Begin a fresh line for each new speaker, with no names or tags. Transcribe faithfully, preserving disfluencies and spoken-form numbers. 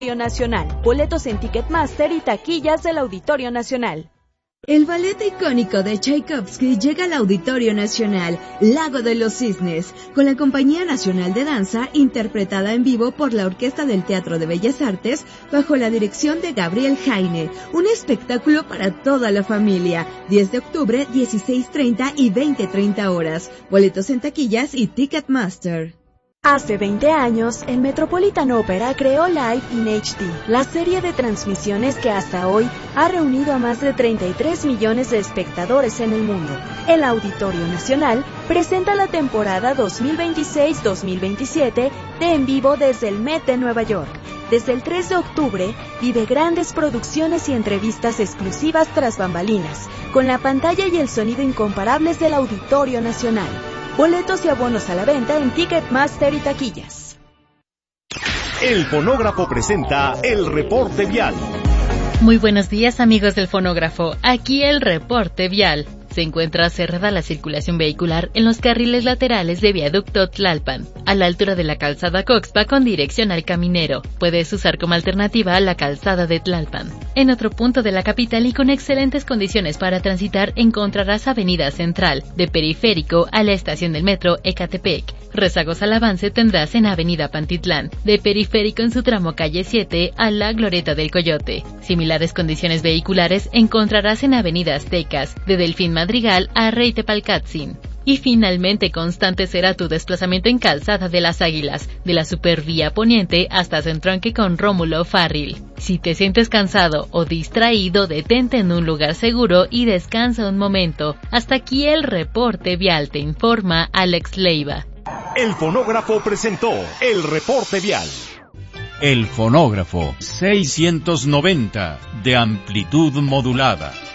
Nacional. Boletos en Ticketmaster y taquillas del Auditorio Nacional.
El ballet icónico de Tchaikovsky llega al Auditorio Nacional, Lago de los Cisnes, con la Compañía Nacional de Danza, interpretada en vivo por la Orquesta del Teatro de Bellas Artes, bajo la dirección de Gabriel Heine. Un espectáculo para toda la familia. diez de octubre, dieciséis treinta y veinte treinta horas. Boletos en taquillas y Ticketmaster.
Hace veinte años, el Metropolitan Opera creó Live in H D, la serie de transmisiones que hasta hoy ha reunido a más de treinta y tres millones de espectadores en el mundo. El Auditorio Nacional presenta la temporada dos mil veintiséis dos mil veintisiete de En Vivo desde el Met de Nueva York. Desde el tres de octubre, vive grandes producciones y entrevistas exclusivas tras bambalinas, con la pantalla y el sonido incomparables del Auditorio Nacional. Boletos y abonos a la venta en Ticketmaster y taquillas.
El Fonógrafo presenta el reporte vial.
Muy buenos días, amigos del Fonógrafo. Aquí el reporte vial. Se encuentra cerrada la circulación vehicular en los carriles laterales de Viaducto Tlalpan, a la altura de la calzada Coxpa con dirección al Caminero. Puedes usar como alternativa la calzada de Tlalpan. En otro punto de la capital y con excelentes condiciones para transitar encontrarás Avenida Central, de Periférico a la estación del metro Ecatepec. Rezagos al avance tendrás en Avenida Pantitlán, de Periférico en su tramo calle siete a la Glorieta del Coyote. Similares condiciones vehiculares encontrarás en Avenida Aztecas, de Delfín Madrigal a Rey Tepalcatzin. Y finalmente constante será tu desplazamiento en Calzada de las Águilas, de la Supervía Poniente hasta su entronque con Rómulo Farril. Si te sientes cansado o distraído, detente en un lugar seguro y descansa un momento. Hasta aquí el reporte vial, te informa Alex Leiva.
El Fonógrafo presentó el reporte vial.
El Fonógrafo seiscientos noventa de amplitud modulada.